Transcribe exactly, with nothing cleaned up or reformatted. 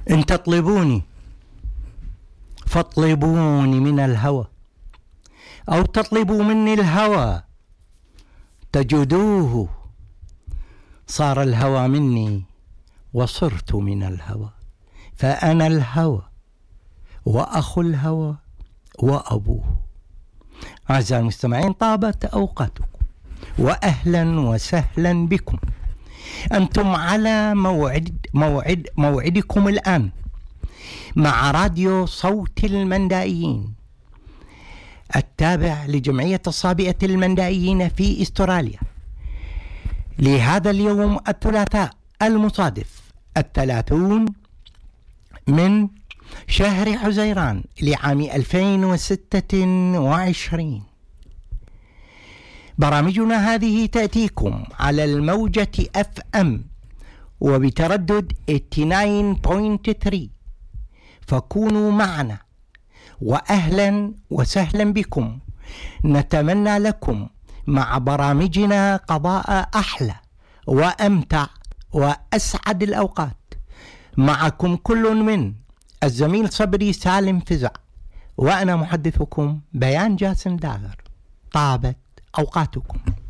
إن تطلبوني فاطلبوني من الهوى، أو تطلبوا مني الهوى تجدوه. صار الهوى مني وصرت من الهوى، فأنا الهوى وأخو الهوى وأبوه. أعزائي المستمعين، طابت أوقاتكم وأهلا وسهلا بكم. أنتم على موعد موعد موعدكم الآن مع راديو صوت المندائيين التابع لجمعية الصابئة المندائيين في استراليا، لهذا اليوم الثلاثاء المصادف الثلاثون من شهر حزيران لعام ألفين وستة وعشرين. برامجنا هذه تأتيكم على الموجة أف أم وبتردد ثمانية وثمانين فاصلة ثلاثة، فكونوا معنا وأهلا وسهلا بكم. نتمنى لكم مع برامجنا قضاء أحلى وأمتع وأسعد الأوقات. معكم كل من الزميل صبري سالم فزع، وأنا محدثكم بيان جاسم داغر. طابت أوقاتكم.